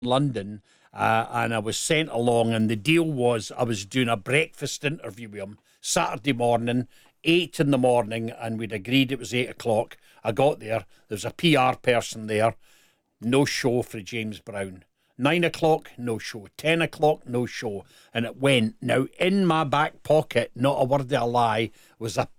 London, and I was sent along, and the deal was I was doing a breakfast interview with him Saturday morning, 8 in the morning, and we'd agreed it was 8 o'clock. I got there was a PR person there. No show for James Brown. 9 o'clock, no show. 10 o'clock, no show. And it went. Now, in my back pocket, not a word of a lie, was a